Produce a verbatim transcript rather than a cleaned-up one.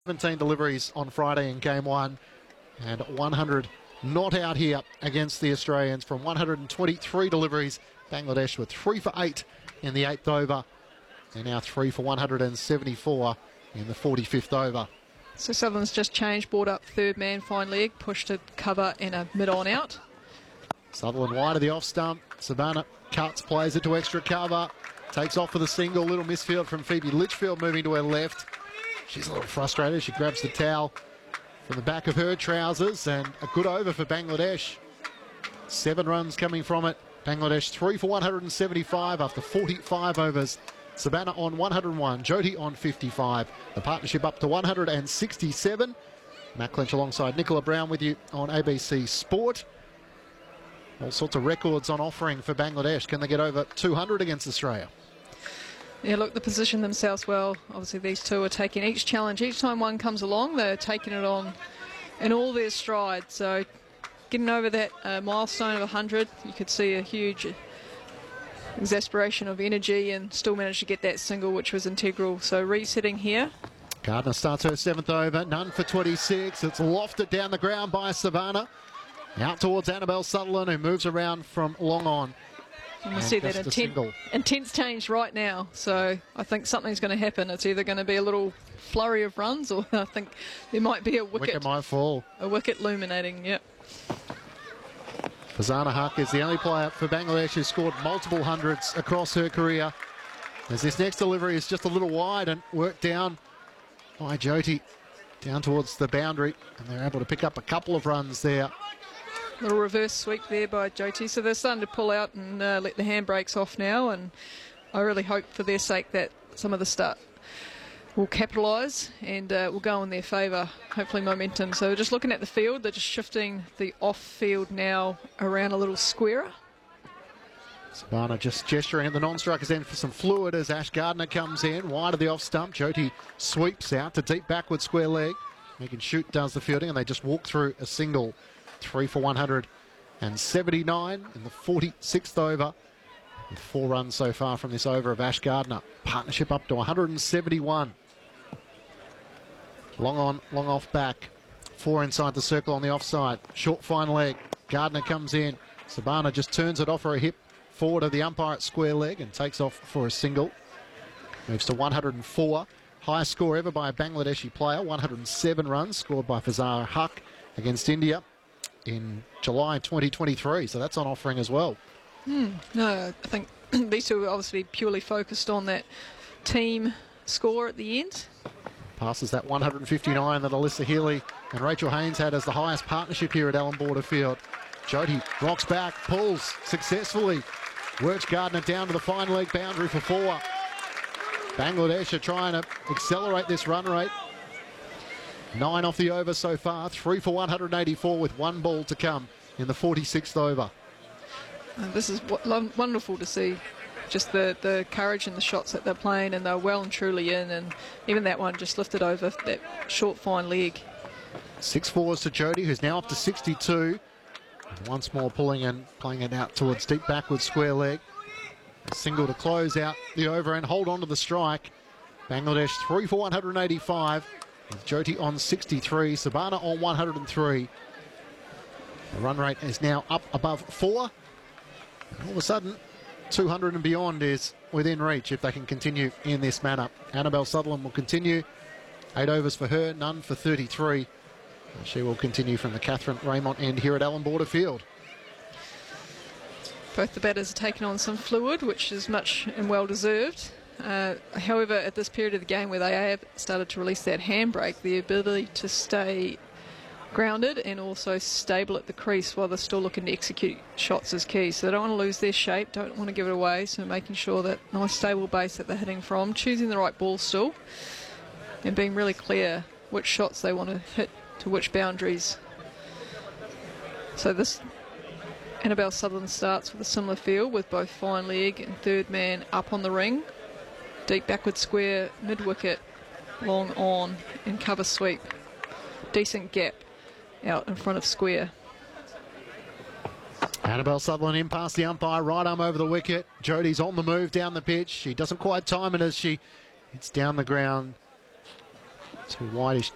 seventeen deliveries on Friday in game one, and one hundred not out here against the Australians from one hundred twenty-three deliveries. Bangladesh were three for eight in the eighth over, and now three for one hundred seventy-four in the forty-fifth over. So Sutherland's just changed, brought up third man, fine leg, pushed to cover in a mid-on out. Sutherland wide of the off stump. Savannah cuts, plays it to extra cover, takes off for the single. Little misfield from Phoebe Litchfield moving to her left. She's a little frustrated. She grabs the towel from the back of her trousers, and a good over for Bangladesh. Seven runs coming from it. Bangladesh three for one hundred seventy-five after forty-five overs. Savannah on one hundred one, Jyoti on fifty-five. The partnership up to one hundred sixty-seven. Matt Clench alongside Nicola Brown with you on A B C Sport. All sorts of records on offering for Bangladesh. Can they get over two hundred against Australia? Yeah, look, they position themselves well. Obviously, these two are taking each challenge. Each time one comes along, they're taking it on in all their stride. So getting over that uh, milestone of one hundred, you could see a huge exasperation of energy and still managed to get that single, which was integral. So resetting here. Gardner starts her seventh over, none for twenty-six. It's lofted down the ground by Savannah. Out towards Annabelle Sutherland, who moves around from long on. And we see that intent, intense change right now. So I think something's going to happen. It's either going to be a little flurry of runs, or I think there might be a wicket. Wicket might fall. A wicket illuminating, yep. Farzana Haq is the only player for Bangladesh who scored multiple hundreds across her career. As this next delivery is just a little wide and worked down by Jyoti down towards the boundary, and they're able to pick up a couple of runs there. Little reverse sweep there by Jyoti. So they're starting to pull out and uh, let the handbrakes off now, and I really hope for their sake that some of the start will capitalise and uh, will go in their favour, hopefully momentum. So just looking at the field, they're just shifting the off-field now around a little squarer. Savannah just gesturing at the non-strikers end for some fluid as Ash Gardner comes in, wide of the off-stump. Jyoti sweeps out to deep backward square leg. Megan Shute does the fielding, and they just walk through a single. Three for one hundred seventy-nine in the forty-sixth over. With four runs so far from this over of Ash Gardner. Partnership up to one hundred seventy-one. Long on, long off back. Four inside the circle on the offside. Short fine leg. Gardner comes in. Savannah just turns it off for a hip forward of the umpire at square leg and takes off for a single. Moves to one hundred four. Highest score ever by a Bangladeshi player. one hundred seven runs scored by Farzana Haq against India in July twenty twenty-three, so that's on offering as well. Hmm. No, I think these two are obviously purely focused on that team score at the end. Passes that one hundred fifty-nine that Alyssa Healy and Rachel Haynes had as the highest partnership here at Allan Border Field. Jyoti rocks back, pulls successfully, works Gardner down to the fine leg boundary for four. Bangladesh are trying to accelerate this run rate. Nine off the over so far, three for one hundred eighty-four with one ball to come in the forty-sixth over. And this is w wonderful to see, just the, the courage and the shots that they're playing, and they're well and truly in, and even that one just lifted over that short fine leg. Six fours to Jyoti, who's now up to sixty-two. And once more pulling and playing it out towards deep backward square leg. A single to close out the over and hold on to the strike. Bangladesh three for one hundred eighty-five. With Jyoti on sixty-three, Savannah on one hundred three. The run rate is now up above four. And all of a sudden, two hundred and beyond is within reach if they can continue in this manner. Annabelle Sutherland will continue. Eight overs for her, none for thirty-three. And she will continue from the Catherine Raymond end here at Allan Border Field. Both the batters are taking on some fluid, which is much and well deserved. Uh, however, at this period of the game where they have started to release that handbrake, the ability to stay grounded and also stable at the crease while they're still looking to execute shots is key. So they don't want to lose their shape, don't want to give it away, so making sure that nice stable base that they're hitting from, choosing the right ball still, and being really clear which shots they want to hit to which boundaries. So this Annabelle Sutherland starts with a similar feel with both fine leg and third man up on the ring. Deep backward square, mid-wicket, long on, and cover sweep. Decent gap out in front of square. Annabelle Sutherland in past the umpire, right arm over the wicket. Jyoti's on the move down the pitch. She doesn't quite time it as she hits down the ground to whitish